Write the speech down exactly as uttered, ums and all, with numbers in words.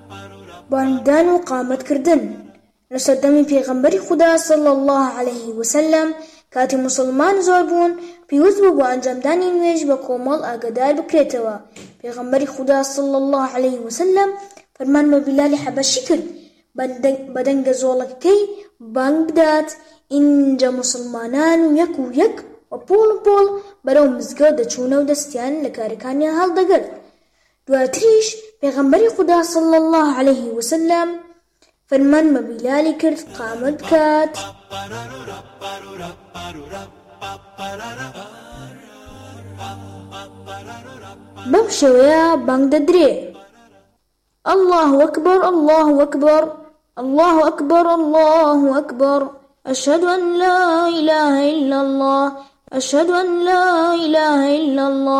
باندان و قامت کردن لسردمی پیغمبری خدا صلی الله علیه وسلم کاتی مسلمان زۆر بوون پێویست بوو بۆ ئەنجامدانی نوێژ بە کۆمەڵ ئاگادار بکرێتەوە. پێغەمبەری خدا صلی الله علیه وسلم فەرمان بە بیلالی حەبەشی کرد بە دەنگە زۆڵەکەی بانگ بدات ئینجا مسلمانان و یەک و یەک و پۆڵ پۆڵ بەرەو مزگەوت دەچوونە و دەستیان لە کارەکانیان هەڵدەگرت. دواتریش پێغەمبەری خدا صلی الله علیه وسلم فەرمان بە بیلالی کرد قامت بکات بەم شێوەیە بانگ دەدرێ الله أكبر الله أكبر الله أكبر الله أكبر أشهد أن لا إله إلا الله أشهد أن لا إله إلا الله